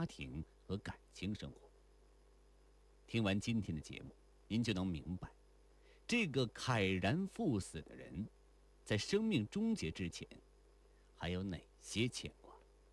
庭和感情生活。听完今天的节目，您就能明白，这个慨然赴死的人，在生命终结之前，还有哪些牵挂。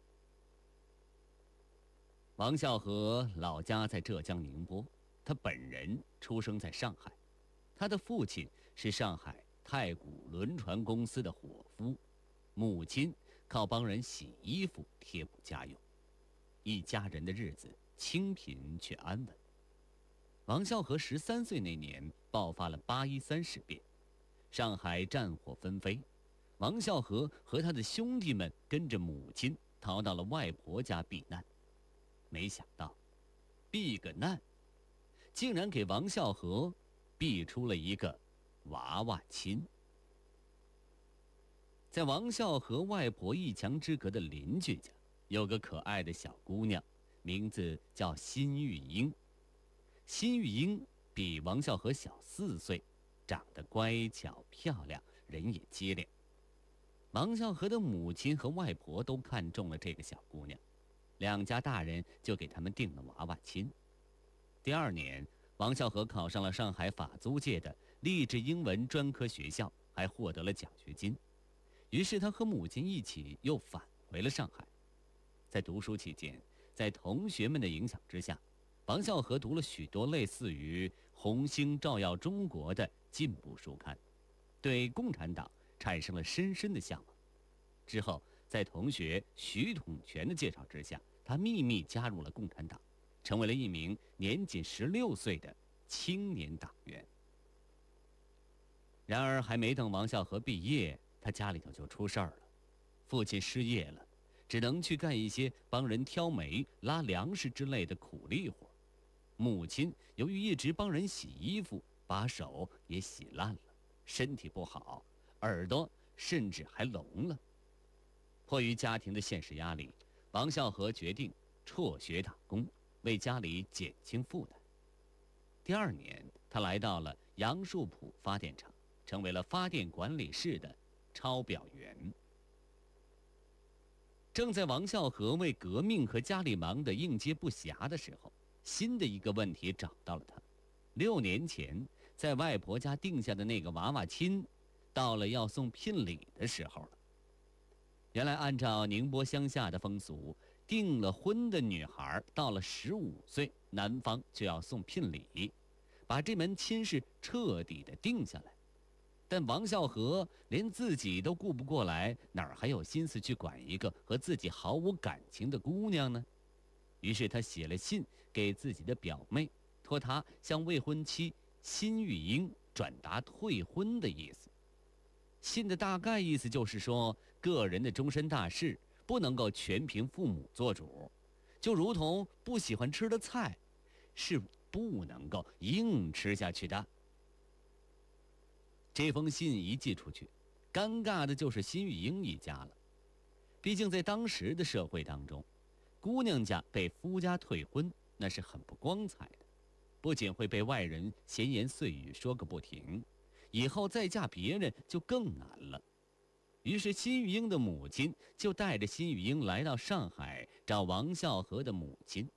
王孝和老家在浙江宁波，他本人出生在上海，他的父亲是上海太古轮船公司的伙夫，母亲靠帮人洗衣服贴补家用，一家人的日子清贫却安稳。王孝和13岁那年爆发了8·13事变，上海战火纷飞，王孝和和他的兄弟们跟着母亲逃到了外婆家避难。没想到避个难，竟然给王孝和避出了一个娃娃亲。在王孝和外婆一墙之隔的邻居家，有个可爱的小姑娘，名字叫辛玉英。辛玉英比王孝和小4岁，长得乖巧漂亮，人也机灵。王孝和的母亲和外婆都看中了这个小姑娘，两家大人就给他们定了娃娃亲。第2年，王孝和考上了上海法租界的励志英文专科学校，还获得了奖学金。于是他和母亲一起又返回了上海。在读书期间，在同学们的影响之下，王孝和读了许多类似于《红星照耀中国》的进步书刊，对共产党产生了深深的向往。之后，在同学徐统全的介绍之下，他秘密加入了共产党，成为了一名年仅16岁的青年党员。然而，还没等王孝和毕业，他家里头就出事儿了。父亲失业了，只能去干一些帮人挑煤、拉粮食之类的苦力活。母亲由于一直帮人洗衣服，把手也洗烂了，身体不好，耳朵甚至还聋了。迫于家庭的现实压力，王孝和决定辍学打工，为家里减轻负担。第2年，他来到了杨树浦发电厂，成为了发电管理室的抄表员。正在王孝和为革命和家里忙得应接不暇的时候，新的一个问题找到了他。6年前在外婆家定下的那个娃娃亲，到了要送聘礼的时候了。原来按照宁波乡下的风俗，订了婚的女孩到了15岁，男方就要送聘礼，把这门亲事彻底的定下来。但王孝和连自己都顾不过来，哪儿还有心思去管一个和自己毫无感情的姑娘呢？于是他写了信给自己的表妹，托她向未婚妻辛玉英转达退婚的意思。信的大概意思就是说，个人的终身大事不能够全凭父母做主，就如同不喜欢吃的菜，是不能够硬吃下去的。这封信一寄出去，尴尬的就是辛玉英一家了。毕竟在当时的社会当中，姑娘家被夫家退婚，那是很不光彩的，不仅会被外人闲言碎语说个不停，以后再嫁别人就更难了。于是辛玉英的母亲就带着辛玉英来到上海找王孝和的母亲，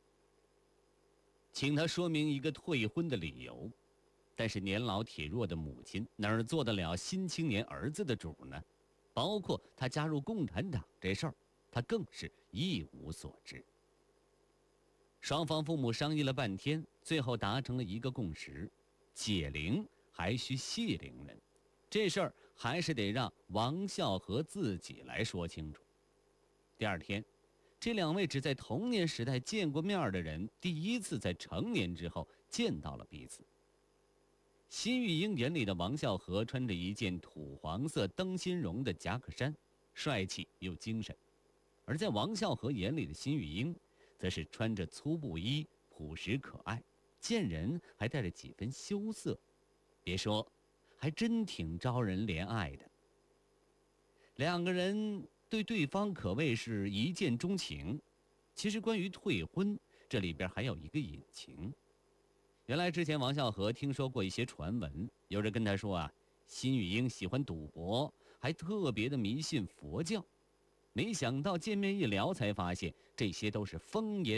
请他说明一个退婚的理由。但是年老体弱的母亲哪儿做得了新青年儿子的主呢？包括他加入共产党这事儿，他更是一无所知。双方父母商议了半天，最后达成了一个共识：解铃还需系铃人，这事儿还是得让王孝和自己来说清楚。第2天，这2位只在童年时代见过面的人，第一次在成年之后见到了彼此。辛玉英眼里的王孝和穿着一件土黄色灯芯绒的夹克衫，帅气又精神；而在王孝和眼里的辛玉英，则是穿着粗布衣，朴实可爱，见人还带着几分羞涩。别说，还真挺招人怜爱的。2个人对对方可谓是一见钟情。其实关于退婚，这里边还有一个隐情。原来之前王孝和听说过一些传闻，有人跟他说啊，辛玉英喜欢赌博，还特别的迷信佛教。没想到见面一聊，才发现这些都是风言